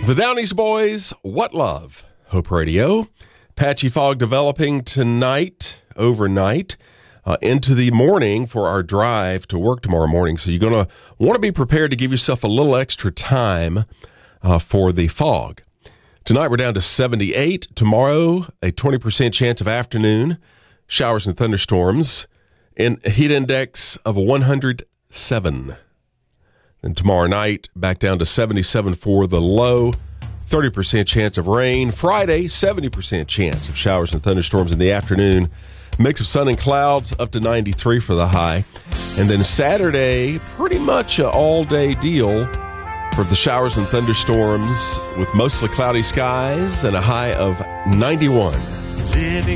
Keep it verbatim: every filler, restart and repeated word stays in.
The Downies Boys, What Love? Hope Radio. Patchy fog developing tonight, overnight, uh, into the morning for our drive to work tomorrow morning. So you're going to want to be prepared to give yourself a little extra time uh, for the fog. Tonight we're down to seventy-eight. Tomorrow, a twenty percent chance of afternoon showers and thunderstorms, and a heat index of one hundred seven. Then tomorrow night, back down to seventy-seven for the low, thirty percent chance of rain. Friday, seventy percent chance of showers and thunderstorms in the afternoon. Mix of sun and clouds, up to ninety-three for the high. And then Saturday, pretty much an all-day deal for the showers and thunderstorms with mostly cloudy skies and a high of ninety-one. Living